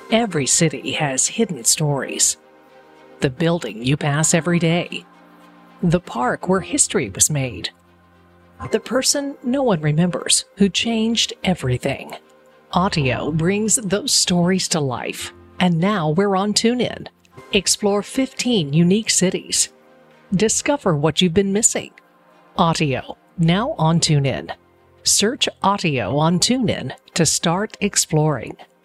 Every city has hidden stories. The building you pass every day. The park where history was made. The person no one remembers who changed everything. Audio brings those stories to life. And now we're on TuneIn. Explore 15 unique cities. Discover what you've been missing. Audio, now on TuneIn. Search Audio on TuneIn to start exploring.